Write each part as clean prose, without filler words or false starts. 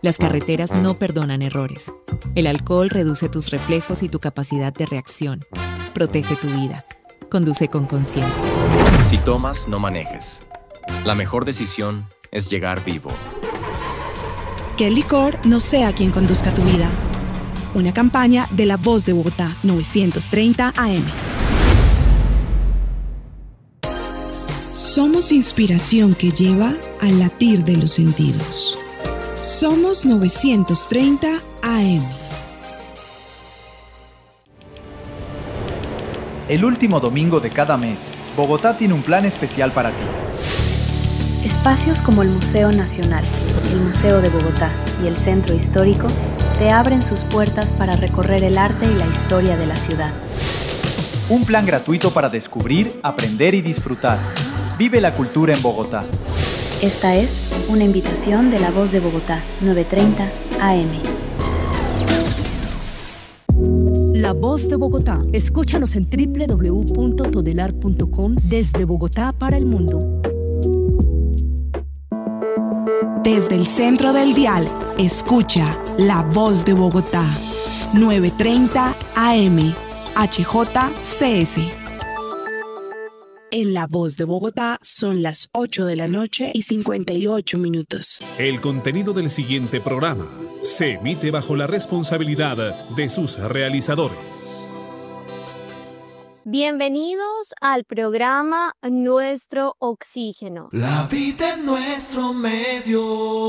Las carreteras no perdonan errores. El alcohol reduce tus reflejos y tu capacidad de reacción. Protege tu vida. Conduce con conciencia. Si tomas, no manejes. La mejor decisión es llegar vivo. Que el licor no sea quien conduzca tu vida. Una campaña de La Voz de Bogotá, 930 AM. Somos inspiración que lleva al latir de los sentidos. Somos 930 AM. El último domingo de cada mes, Bogotá tiene un plan especial para ti. Espacios como el Museo Nacional, el Museo de Bogotá y el Centro Histórico te abren sus puertas para recorrer el arte y la historia de la ciudad. Un plan gratuito para descubrir, aprender y disfrutar. Vive la cultura en Bogotá. Esta es una invitación de La Voz de Bogotá, 930 AM. La Voz de Bogotá. Escúchanos en www.todelar.com desde Bogotá para el mundo. Desde el centro del dial, escucha La Voz de Bogotá, 930 AM, HJCS. En La Voz de Bogotá son las 8 de la noche y 58 minutos. El contenido del siguiente programa se emite bajo la responsabilidad de sus realizadores. Bienvenidos al programa Nuestro Oxígeno. La vida en nuestro medio.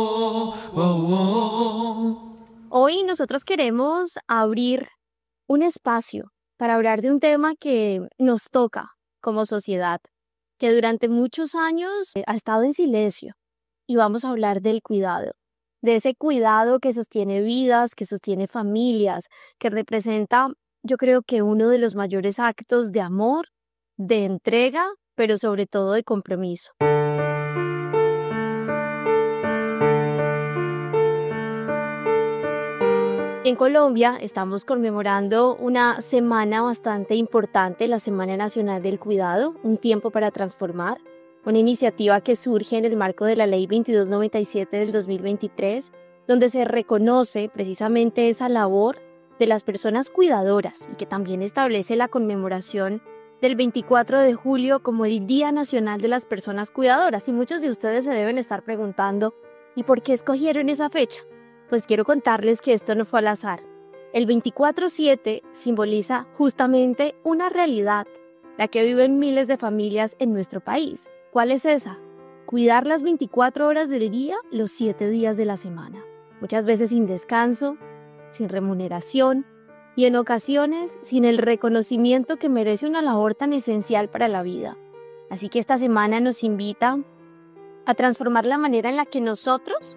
Hoy nosotros queremos abrir un espacio para hablar de un tema que nos toca como sociedad, que durante muchos años ha estado en silencio, y vamos a hablar del cuidado, de ese cuidado que sostiene vidas, que sostiene familias, que representa, yo creo que uno de los mayores actos de amor, de entrega, pero sobre todo de compromiso. En Colombia estamos conmemorando una semana bastante importante, la Semana Nacional del Cuidado, un tiempo para transformar, una iniciativa que surge en el marco de la Ley 2297 del 2023, donde se reconoce precisamente esa labor de las personas cuidadoras y que también establece la conmemoración del 24 de julio como el Día Nacional de las Personas Cuidadoras. Y muchos de ustedes se deben estar preguntando, ¿y por qué escogieron esa fecha? Pues quiero contarles que esto no fue al azar. El 24/7 simboliza justamente una realidad, la que viven miles de familias en nuestro país. ¿Cuál es esa? Cuidar las 24 horas del día, los 7 días de la semana. Muchas veces sin descanso, sin remuneración y en ocasiones sin el reconocimiento que merece una labor tan esencial para la vida. Así que esta semana nos invita a transformar la manera en la que nosotros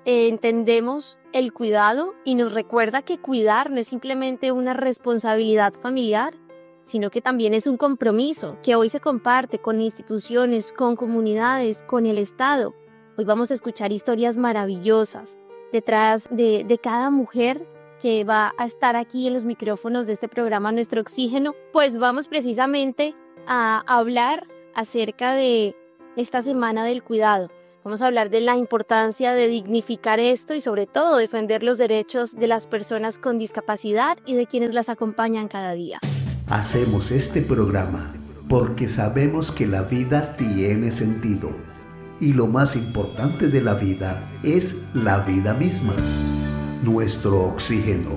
entendemos el cuidado y nos recuerda que cuidar no es simplemente una responsabilidad familiar, sino que también es un compromiso que hoy se comparte con instituciones, con comunidades, con el Estado. Hoy vamos a escuchar historias maravillosas detrás de cada mujer que va a estar aquí en los micrófonos de este programa Nuestro Oxígeno. Pues vamos precisamente a hablar acerca de esta Semana del Cuidado. Vamos a hablar de la importancia de dignificar esto y sobre todo defender los derechos de las personas con discapacidad y de quienes las acompañan cada día. Hacemos este programa porque sabemos que la vida tiene sentido y lo más importante de la vida es la vida misma. Nuestro Oxígeno,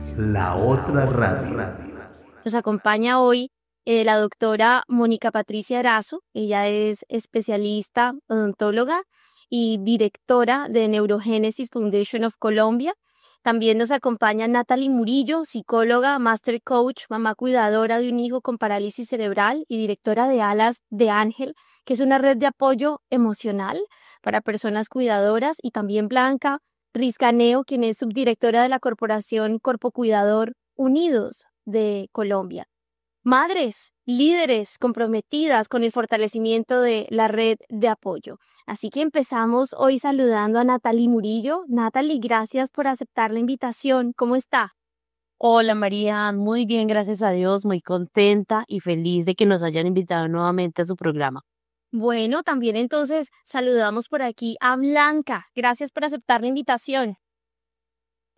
la otra radio. Nos acompaña hoy la doctora Mónica Patricia Erazo. Ella es especialista odontóloga y directora de Neurogénesis Foundation of Colombia. También nos acompaña Natalie Murillo, psicóloga, master coach, mamá cuidadora de un hijo con parálisis cerebral y directora de Alas de Ángel, que es una red de apoyo emocional para personas cuidadoras. Y también Blanca Riscaneo, quien es subdirectora de la Corporación Corpo Cuidador Unidos de Colombia. Madres, líderes comprometidas con el fortalecimiento de la red de apoyo. Así que empezamos hoy saludando a Natalie Murillo. Natalie, gracias por aceptar la invitación. ¿Cómo está? Hola María, muy bien, gracias a Dios, muy contenta y feliz de que nos hayan invitado nuevamente a su programa. Bueno, también entonces saludamos por aquí a Blanca. Gracias por aceptar la invitación.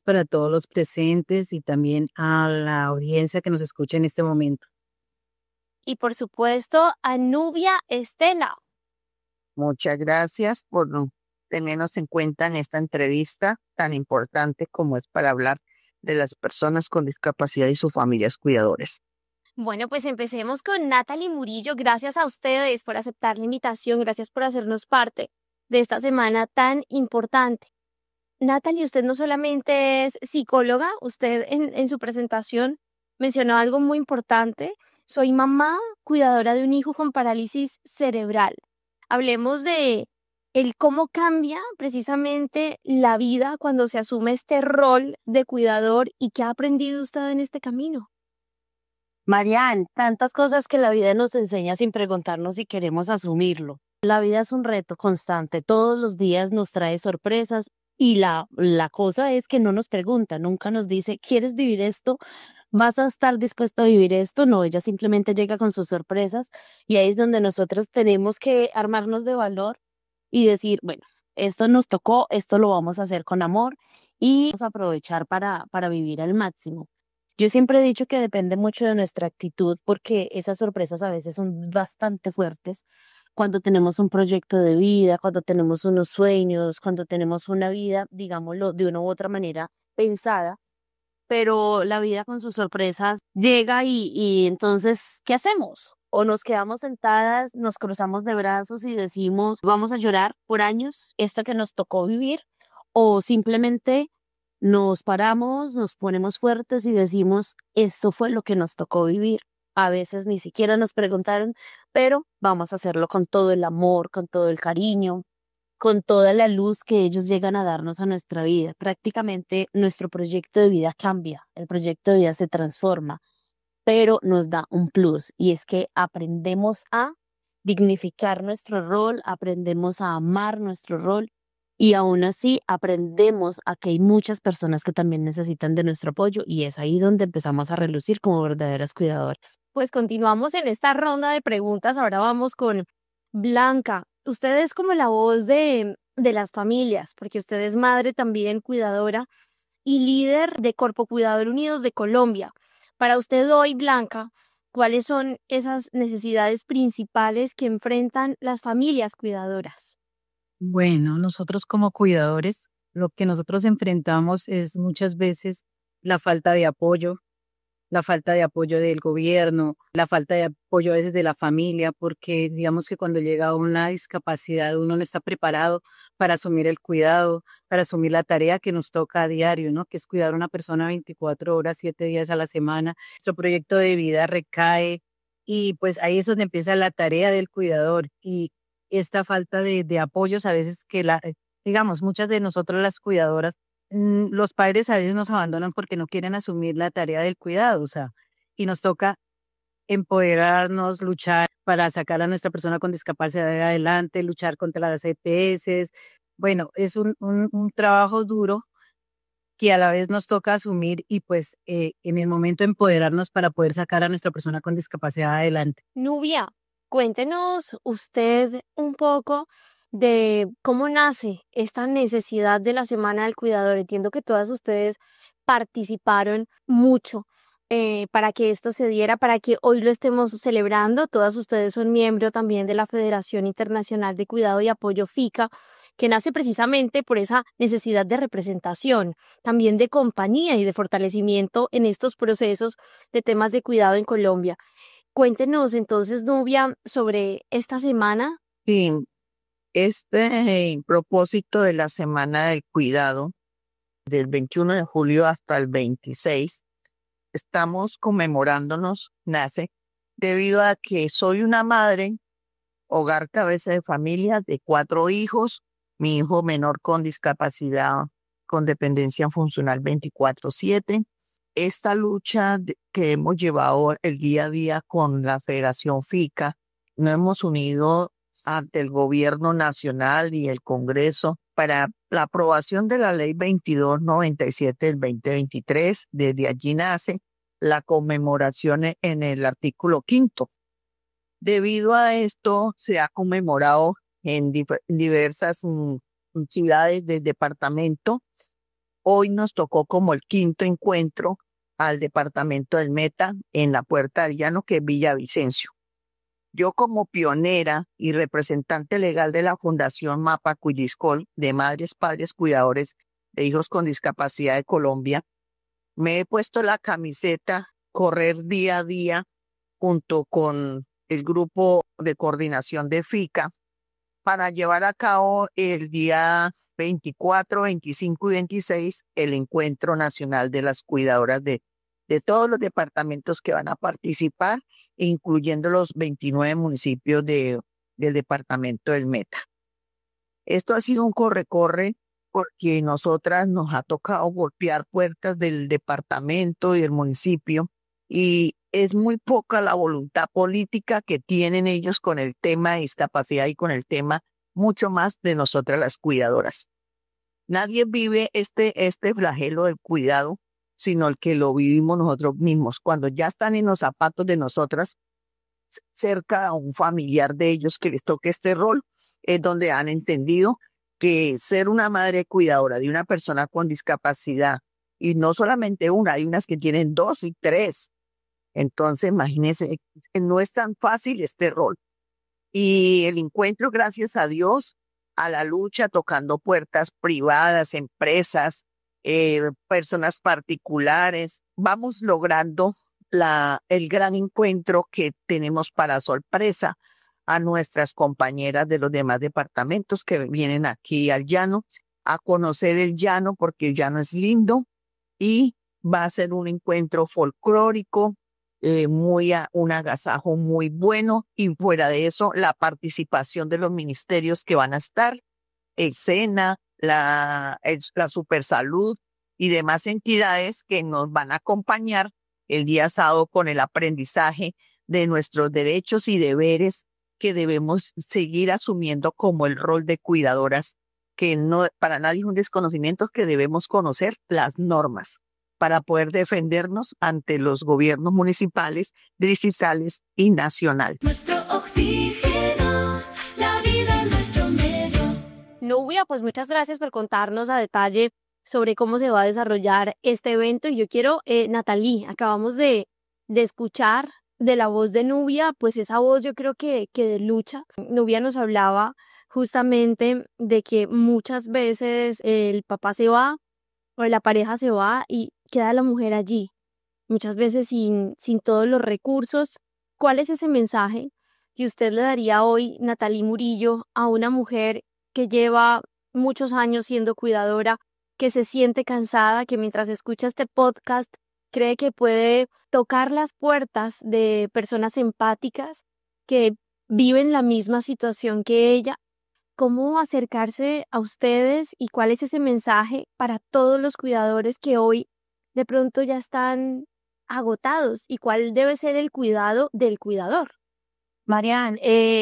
para todos los presentes y también a la audiencia que nos escucha en este momento. Y por supuesto, a Nubia Estela. Muchas gracias por tenernos en cuenta en esta entrevista tan importante como es para hablar de las personas con discapacidad y sus familias cuidadores. Bueno, pues empecemos con Natalie Murillo. Gracias a ustedes por aceptar la invitación, gracias por hacernos parte de esta semana tan importante. Natalie, usted no solamente es psicóloga, usted en su presentación mencionó algo muy importante. Soy mamá, cuidadora de un hijo con parálisis cerebral. Hablemos de el cómo cambia precisamente la vida cuando se asume este rol de cuidador y qué ha aprendido usted en este camino. Marian, tantas cosas que la vida nos enseña sin preguntarnos si queremos asumirlo. La vida es un reto constante, todos los días nos trae sorpresas y la cosa es que no nos pregunta, nunca nos dice, ¿quieres vivir esto? ¿Vas a estar dispuesto a vivir esto? No, ella simplemente llega con sus sorpresas y ahí es donde nosotros tenemos que armarnos de valor y decir, bueno, esto nos tocó, esto lo vamos a hacer con amor y vamos a aprovechar para vivir al máximo. Yo siempre he dicho que depende mucho de nuestra actitud porque esas sorpresas a veces son bastante fuertes cuando tenemos un proyecto de vida, cuando tenemos unos sueños, cuando tenemos una vida, digámoslo, de una u otra manera pensada, pero la vida con sus sorpresas llega y entonces, ¿qué hacemos? O nos quedamos sentadas, nos cruzamos de brazos y decimos, vamos a llorar por años esto que nos tocó vivir, o simplemente nos paramos, nos ponemos fuertes y decimos, esto fue lo que nos tocó vivir. A veces ni siquiera nos preguntaron, pero vamos a hacerlo con todo el amor, con todo el cariño, con toda la luz que ellos llegan a darnos a nuestra vida. Prácticamente nuestro proyecto de vida cambia, el proyecto de vida se transforma, pero nos da un plus y es que aprendemos a dignificar nuestro rol, aprendemos a amar nuestro rol y aún así aprendemos a que hay muchas personas que también necesitan de nuestro apoyo y es ahí donde empezamos a relucir como verdaderas cuidadoras. Pues continuamos en esta ronda de preguntas. Ahora vamos con Blanca. Usted es como la voz de las familias, porque usted es madre también, cuidadora y líder de Corpo Cuidador Unidos de Colombia. Para usted hoy, Blanca, ¿cuáles son esas necesidades principales que enfrentan las familias cuidadoras? Bueno, nosotros como cuidadores, lo que nosotros enfrentamos es muchas veces la falta de apoyo del gobierno, la falta de apoyo a veces de la familia, porque digamos que cuando llega una discapacidad uno no está preparado para asumir el cuidado, para asumir la tarea que nos toca a diario, ¿no? Que es cuidar a una persona 24 horas, 7 días a la semana. Nuestro proyecto de vida recae y pues ahí es donde empieza la tarea del cuidador y esta falta de apoyos a veces que digamos, muchas de nosotros las cuidadoras, los padres a veces nos abandonan porque no quieren asumir la tarea del cuidado, o sea, y nos toca empoderarnos, luchar para sacar a nuestra persona con discapacidad adelante, luchar contra las EPS. Bueno, es un trabajo duro que a la vez nos toca asumir y pues en el momento empoderarnos para poder sacar a nuestra persona con discapacidad adelante. Nubia, cuéntenos usted un poco de cómo nace esta necesidad de la Semana del Cuidador. Entiendo que todas ustedes participaron mucho para que esto se diera, para que hoy lo estemos celebrando. Todas ustedes son miembros también de la Federación Internacional de Cuidado y Apoyo FICA, que nace precisamente por esa necesidad de representación, también de compañía y de fortalecimiento en estos procesos de temas de cuidado en Colombia. Cuéntenos entonces, Nubia, sobre esta semana. Sí, este propósito de la Semana del Cuidado, del 21 de julio hasta el 26, estamos conmemorándonos, nace debido a que soy una madre, hogar cabeza de familia de 4 hijos, mi hijo menor con discapacidad, con dependencia funcional 24/7. Esta lucha que hemos llevado el día a día con la Federación FICA, nos hemos unido ante el gobierno nacional y el Congreso para la aprobación de la Ley 2297 del 2023. Desde allí nace la conmemoración en el artículo 5. Debido a esto, se ha conmemorado en diversas ciudades del departamento Hoy nos tocó como el quinto encuentro al departamento del Meta en la Puerta del Llano, que es Villavicencio. Yo como pionera y representante legal de la Fundación MAPA Cuyiscol, de Madres, Padres, Cuidadores de Hijos con Discapacidad de Colombia, me he puesto la camiseta correr día a día junto con el grupo de coordinación de FICA para llevar a cabo el día 24, 25 y 26 el Encuentro Nacional de las Cuidadoras de todos los departamentos que van a participar, incluyendo los 29 municipios del departamento del Meta. Esto ha sido un corre-corre porque nosotras nos ha tocado golpear puertas del departamento y del municipio y es muy poca la voluntad política que tienen ellos con el tema de discapacidad y con el tema mucho más de nosotras las cuidadoras. Nadie vive este flagelo del cuidado, sino el que lo vivimos nosotros mismos. Cuando ya están en los zapatos de nosotras, cerca a un familiar de ellos que les toque este rol, es donde han entendido que ser una madre cuidadora de una persona con discapacidad, y no solamente una, hay unas que tienen 2 y 3. Entonces, imagínense, no es tan fácil este rol. Y el encuentro, gracias a Dios, a la lucha, tocando puertas privadas, empresas, personas particulares, vamos logrando el gran encuentro que tenemos para sorpresa a nuestras compañeras de los demás departamentos que vienen aquí al llano a conocer el llano, porque el llano es lindo y va a ser un encuentro folclórico, un agasajo muy bueno, y fuera de eso la participación de los ministerios que van a estar, el SENA, la Supersalud y demás entidades que nos van a acompañar el día sábado con el aprendizaje de nuestros derechos y deberes que debemos seguir asumiendo como el rol de cuidadoras, que no para nadie es un desconocimiento, que debemos conocer las normas para poder defendernos ante los gobiernos municipales, distritales y nacionales. Nuestro oxígeno, la vida en nuestro medio. Nubia, pues muchas gracias por contarnos a detalle sobre cómo se va a desarrollar este evento. Y yo quiero, Natalie, acabamos de escuchar de la voz de Nubia, pues esa voz yo creo que de lucha. Nubia nos hablaba justamente de que muchas veces el papá se va o la pareja se va y queda la mujer allí, muchas veces sin todos los recursos. ¿Cuál es ese mensaje que usted le daría hoy, Natalie Murillo, a una mujer que lleva muchos años siendo cuidadora, que se siente cansada, que mientras escucha este podcast cree que puede tocar las puertas de personas empáticas que viven la misma situación que ella? ¿Cómo acercarse a ustedes y cuál es ese mensaje para todos los cuidadores que hoy de pronto ya están agotados? ¿Y cuál debe ser el cuidado del cuidador? Marian,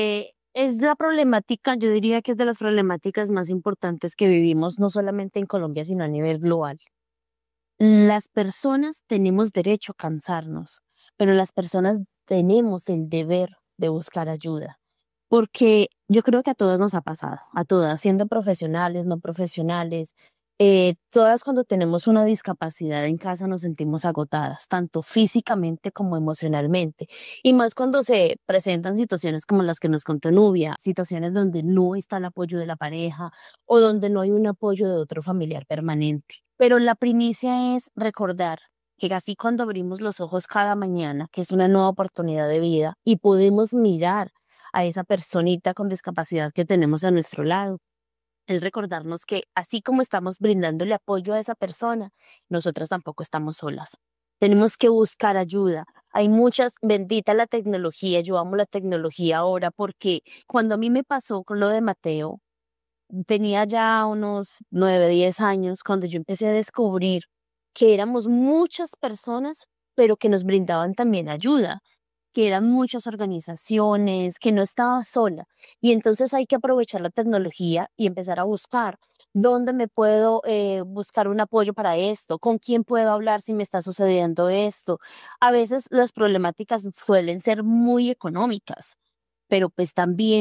es la problemática, yo diría que es de las problemáticas más importantes que vivimos, no solamente en Colombia, sino a nivel global. Las personas tenemos derecho a cansarnos, pero las personas tenemos el deber de buscar ayuda. Porque yo creo que a todas nos ha pasado, a todas, siendo profesionales, no profesionales, todas cuando tenemos una discapacidad en casa nos sentimos agotadas, tanto físicamente como emocionalmente, y más cuando se presentan situaciones como las que nos contó Nubia, situaciones donde no está el apoyo de la pareja o donde no hay un apoyo de otro familiar permanente. Pero la primicia es recordar que así cuando abrimos los ojos cada mañana, que es una nueva oportunidad de vida, y podemos mirar a esa personita con discapacidad que tenemos a nuestro lado, es recordarnos que así como estamos brindándole apoyo a esa persona, nosotras tampoco estamos solas. Tenemos que buscar ayuda. Hay muchas, bendita la tecnología, yo amo la tecnología ahora, porque cuando a mí me pasó con lo de Mateo, tenía ya unos 9, 10 años, cuando yo empecé a descubrir que éramos muchas personas, pero que nos brindaban también ayuda, que eran muchas organizaciones, que no estaba sola. Y entonces hay que aprovechar la tecnología y empezar a buscar dónde me puedo buscar un apoyo para esto, con quién puedo hablar si me está sucediendo esto. A veces las problemáticas suelen ser muy económicas, pero pues también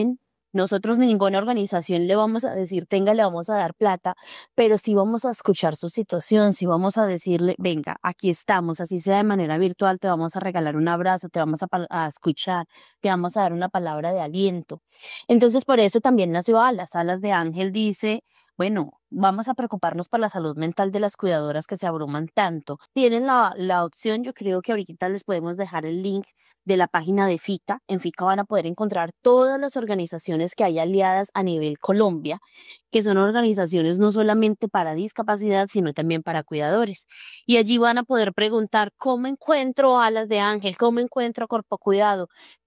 Nosotros ninguna organización le vamos a decir, tenga, le vamos a dar plata, pero sí vamos a escuchar su situación, sí vamos a decirle, venga, aquí estamos, así sea de manera virtual, te vamos a regalar un abrazo, te vamos a escuchar, te vamos a dar una palabra de aliento. Entonces, por eso también nació Alas. Alas de Ángel dice, bueno, vamos a preocuparnos por la salud mental de las cuidadoras que se abruman tanto. Tienen la opción, yo creo que ahorita les podemos dejar el link de la página de FICA. En FICA van a poder encontrar todas las organizaciones que hay aliadas a nivel Colombia, que son organizaciones no solamente para discapacidad, sino también para cuidadores. Y allí van a poder preguntar, ¿cómo encuentro Alas de Ángel? ¿Cómo encuentro Corpo Cuidado?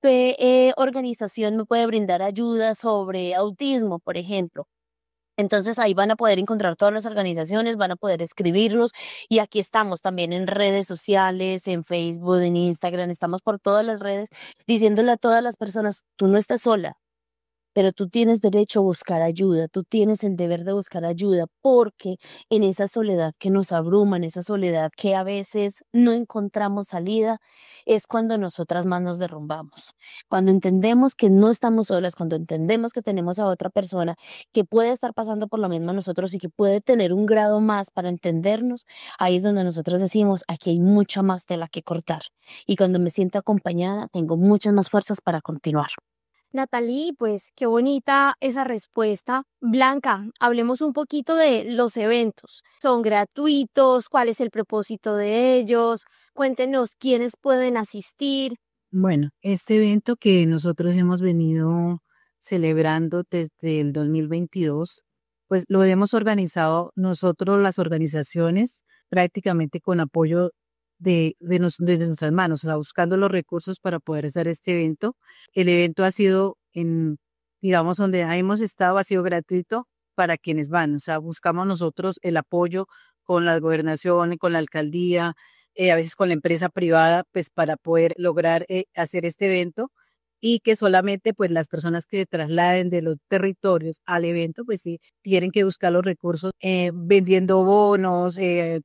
¿Qué organización me puede brindar ayuda sobre autismo, por ejemplo? Entonces ahí van a poder encontrar todas las organizaciones, van a poder escribirlos y aquí estamos también en redes sociales, en Facebook, en Instagram, estamos por todas las redes diciéndole a todas las personas, tú no estás sola, pero tú tienes derecho a buscar ayuda, tú tienes el deber de buscar ayuda, porque en esa soledad que nos abruma, en esa soledad que a veces no encontramos salida, es cuando nosotras más nos derrumbamos. Cuando entendemos que no estamos solas, cuando entendemos que tenemos a otra persona que puede estar pasando por lo mismo nosotros y que puede tener un grado más para entendernos, ahí es donde nosotros decimos, aquí hay mucha más tela que cortar. Y cuando me siento acompañada, tengo muchas más fuerzas para continuar. Natalie, pues qué bonita esa respuesta. Blanca, hablemos un poquito de los eventos. ¿Son gratuitos? ¿Cuál es el propósito de ellos? Cuéntenos quiénes pueden asistir. Bueno, este evento que nosotros hemos venido celebrando desde el 2022, pues lo hemos organizado nosotros, las organizaciones, prácticamente con apoyo desde nuestras manos, o sea, buscando los recursos para poder hacer este evento. El evento ha sido digamos, donde hemos estado, ha sido gratuito para quienes van, o sea, buscamos nosotros el apoyo con la gobernación, con la alcaldía, a veces con la empresa privada, pues para poder lograr hacer este evento y que solamente pues las personas que se trasladen de los territorios al evento, pues sí, tienen que buscar los recursos vendiendo bonos,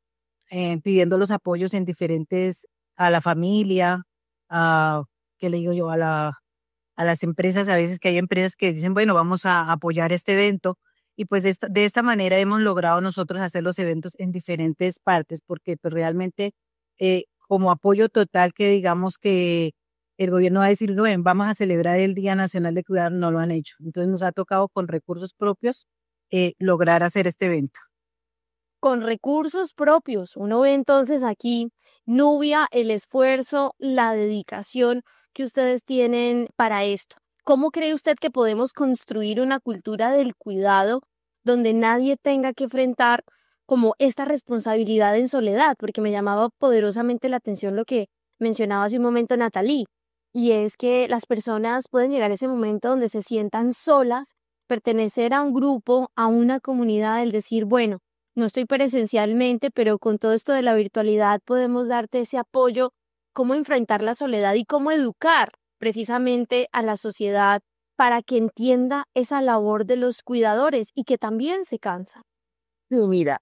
pidiendo los apoyos en diferentes, a la familia, ¿qué le digo yo? A las empresas, a veces que hay empresas que dicen, bueno, vamos a apoyar este evento. Y pues de esta manera hemos logrado nosotros hacer los eventos en diferentes partes, porque pues realmente como apoyo total que digamos que el gobierno va a decir, no, ven, vamos a celebrar el Día Nacional de Cuidar, no lo han hecho. Entonces nos ha tocado con recursos propios lograr hacer este evento. Con recursos propios. Uno ve entonces aquí, Nubia, el esfuerzo, la dedicación que ustedes tienen para esto. ¿Cómo cree usted que podemos construir una cultura del cuidado donde nadie tenga que enfrentar como esta responsabilidad en soledad? Porque me llamaba poderosamente la atención lo que mencionaba hace un momento Natalie, y es que las personas pueden llegar a ese momento donde se sientan solas, pertenecer a un grupo, a una comunidad, el decir, bueno, no estoy presencialmente, pero con todo esto de la virtualidad podemos darte ese apoyo, cómo enfrentar la soledad y cómo educar precisamente a la sociedad para que entienda esa labor de los cuidadores y que también se cansa. Mira,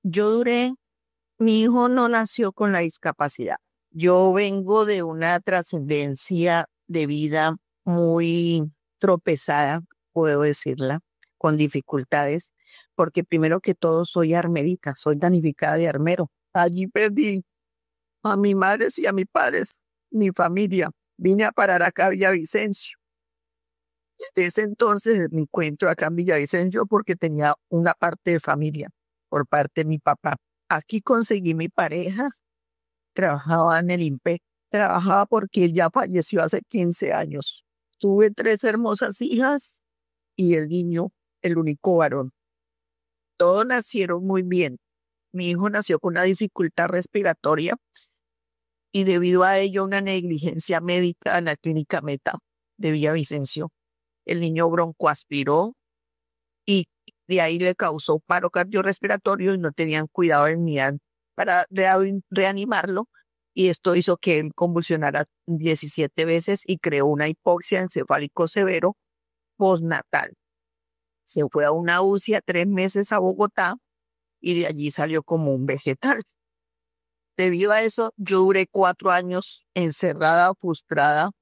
mi hijo no nació con la discapacidad. Yo vengo de una trascendencia de vida muy tropezada, puedo decirla, con dificultades, porque primero que todo soy armerita, soy danificada de armero. Allí perdí a mis madres y a mis padres, mi familia. Vine a parar acá a Villavicencio. Desde ese entonces me encuentro acá en Villavicencio porque tenía una parte de familia por parte de mi papá. Aquí conseguí mi pareja, trabajaba en el INPE, trabajaba porque él ya falleció hace 15 años. Tuve 3 hermosas hijas y el niño, el único varón. Todos nacieron muy bien. Mi hijo nació con una dificultad respiratoria y debido a ello una negligencia médica en la clínica Meta de Villavicencio. El niño broncoaspiró y de ahí le causó paro cardiorrespiratorio y no tenían cuidado de mí para reanimarlo, y esto hizo que él convulsionara 17 veces y creó una hipoxia encefálico severo postnatal. Se fue a una UCI a 3 meses a Bogotá y de allí salió como un vegetal. Debido a eso, yo duré 4 años encerrada, frustrada,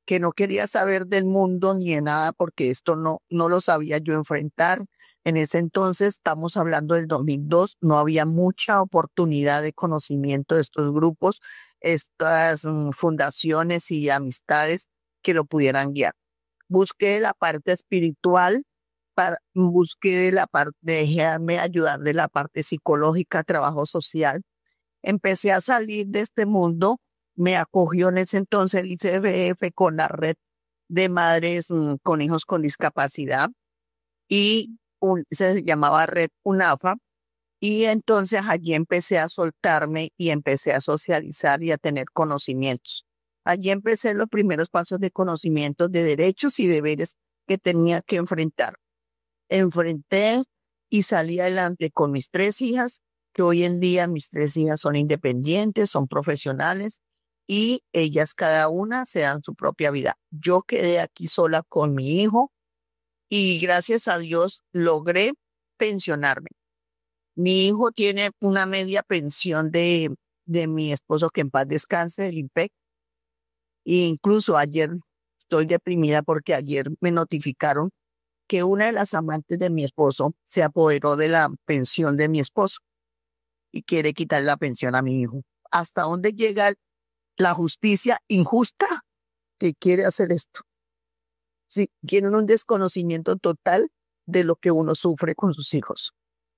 que no quería saber del mundo ni de nada porque esto no lo sabía yo enfrentar. En ese entonces, estamos hablando del 2002, no había mucha oportunidad de conocimiento de estos grupos, estas fundaciones y amistades que lo pudieran guiar. Busqué la parte espiritual, busqué la parte de dejarme ayudar de la parte psicológica, trabajo social. Empecé a salir de este mundo, me acogió en ese entonces el ICBF con la red de madres con hijos con discapacidad y se llamaba Red UNAFA, y entonces allí empecé a soltarme y empecé a socializar y a tener conocimientos. Allí empecé los primeros pasos de conocimiento de derechos y deberes que tenía que enfrentar. Enfrenté y salí adelante con mis 3 hijas, que hoy en día mis 3 hijas son independientes, son profesionales y ellas cada una se dan su propia vida. Yo quedé aquí sola con mi hijo y gracias a Dios logré pensionarme. Mi hijo tiene una media pensión de mi esposo, que en paz descanse, del IMPEC. E incluso ayer estoy deprimida porque ayer me notificaron que una de las amantes de mi esposo se apoderó de la pensión de mi esposo y quiere quitar la pensión a mi hijo. ¿Hasta dónde llega la justicia injusta que quiere hacer esto? Sí, tienen un desconocimiento total de lo que uno sufre con sus hijos.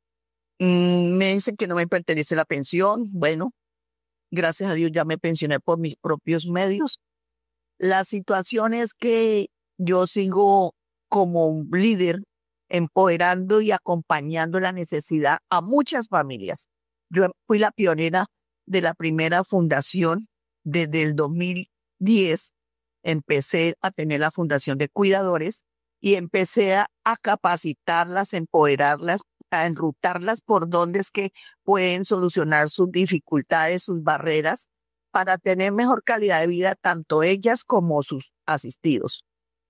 Me dicen que no me pertenece la pensión. Bueno, gracias a Dios ya me pensioné por mis propios medios. La situación es que yo sigo como un líder empoderando y acompañando la necesidad a muchas familias. Yo fui la pionera de la primera fundación desde el 2010. Empecé a tener la fundación de cuidadores y empecé a capacitarlas, empoderarlas, a enrutarlas por dónde es que pueden solucionar sus dificultades, sus barreras, para tener mejor calidad de vida tanto ellas como sus asistidos.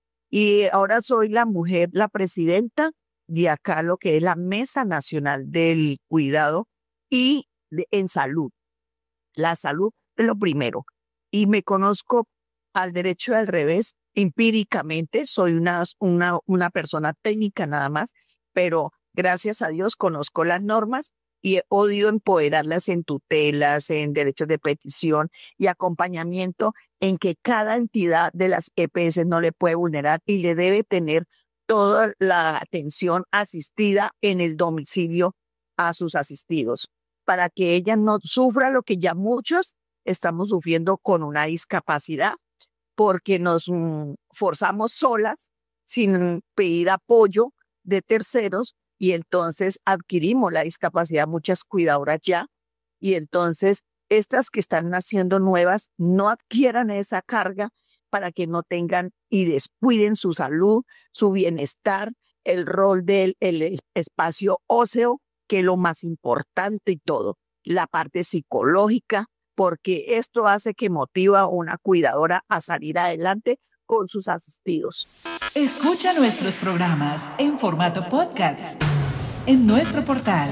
Y ahora soy la mujer, la presidenta de acá, lo que es la Mesa Nacional del Cuidado y en salud. La salud es lo primero. Y me conozco al derecho y al revés empíricamente. Soy una persona técnica nada más, pero gracias a Dios conozco las normas y he podido empoderarlas en tutelas, en derechos de petición y acompañamiento, en que cada entidad de las EPS no le puede vulnerar y le debe tener toda la atención asistida en el domicilio a sus asistidos, para que ella no sufra lo que ya muchos estamos sufriendo con una discapacidad, porque nos forzamos solas sin pedir apoyo de terceros y entonces adquirimos la discapacidad muchas cuidadoras ya, y entonces estas que están naciendo nuevas no adquieran esa carga para que no tengan y descuiden su salud, su bienestar, el rol del espacio óseo, que es lo más importante, y todo, la parte psicológica, porque esto hace que motiva a una cuidadora a salir adelante con sus asistidos. Escucha nuestros programas en formato podcast en nuestro portal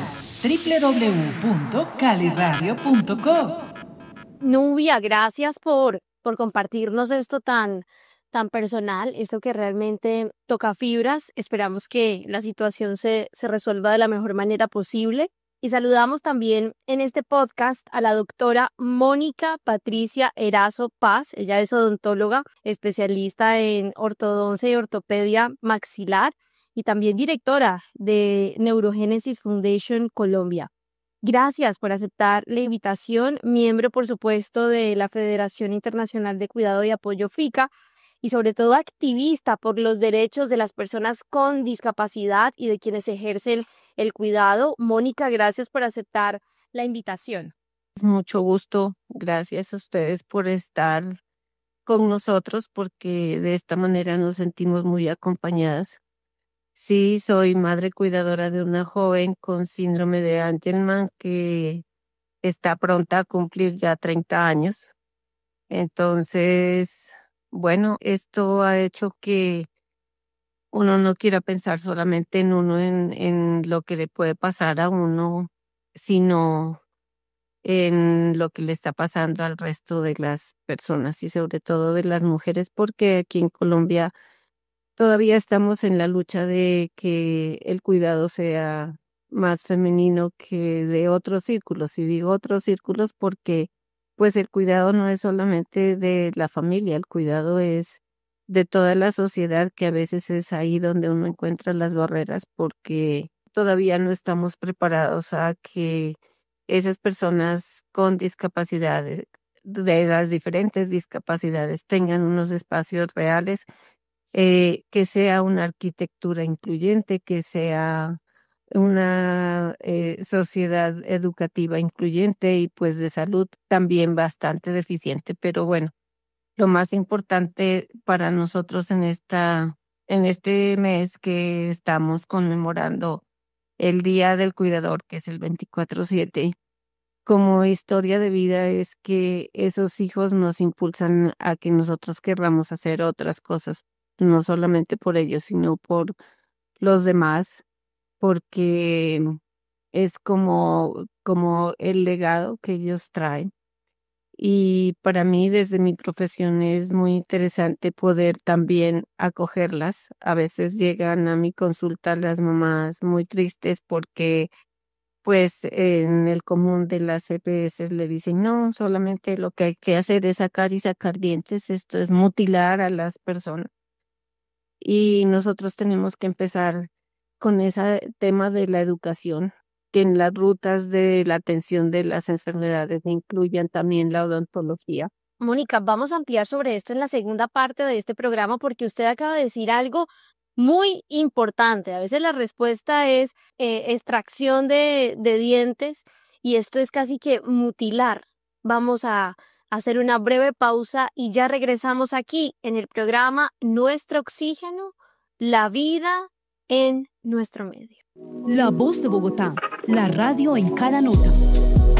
www.caliradio.co. Nubia, gracias por compartirnos esto tan personal, esto que realmente toca fibras. Esperamos que la situación se resuelva de la mejor manera posible. Y saludamos también en este podcast a la doctora Mónica Patricia Erazo Paz. Ella es odontóloga, especialista en ortodoncia y ortopedia maxilar y también directora de Neurogénesis Foundation Colombia. Gracias por aceptar la invitación, miembro por supuesto de la Federación Internacional de Cuidado y Apoyo FICA, y sobre todo activista por los derechos de las personas con discapacidad y de quienes ejercen el cuidado. Mónica, gracias por aceptar la invitación. Mucho gusto, gracias a ustedes por estar con nosotros, porque de esta manera nos sentimos muy acompañadas. Sí, soy madre cuidadora de una joven con síndrome de Angelman que está pronta a cumplir ya 30 años. Entonces, bueno, esto ha hecho que uno no quiera pensar solamente en uno, en lo que le puede pasar a uno, sino en lo que le está pasando al resto de las personas y sobre todo de las mujeres, porque aquí en Colombia todavía estamos en la lucha de que el cuidado sea más femenino que de otros círculos. Y digo otros círculos porque pues el cuidado no es solamente de la familia, el cuidado es de toda la sociedad, que a veces es ahí donde uno encuentra las barreras porque todavía no estamos preparados a que esas personas con discapacidades, de las diferentes discapacidades, tengan unos espacios reales, que sea una arquitectura incluyente, que sea una sociedad educativa incluyente y pues de salud también bastante deficiente. Pero bueno, lo más importante para nosotros en este mes que estamos conmemorando el Día del Cuidador, que es el 24/7, como historia de vida, es que esos hijos nos impulsan a que nosotros querramos hacer otras cosas, no solamente por ellos, sino por los demás, porque es como el legado que ellos traen. Y para mí, desde mi profesión, es muy interesante poder también acogerlas. A veces llegan a mi consulta las mamás muy tristes porque, pues, en el común de las EPS le dicen, no, solamente lo que hay que hacer es sacar y sacar dientes, esto es mutilar a las personas. Y nosotros tenemos que empezar con ese tema de la educación, que en las rutas de la atención de las enfermedades incluyan también la odontología. Mónica, vamos a ampliar sobre esto en la segunda parte de este programa porque usted acaba de decir algo muy importante. A veces la respuesta es extracción de dientes y esto es casi que mutilar. Vamos a hacer una breve pausa y ya regresamos aquí en el programa Nuestro Oxígeno, la vida en nuestro medio. La Voz de Bogotá, la radio en cada nota.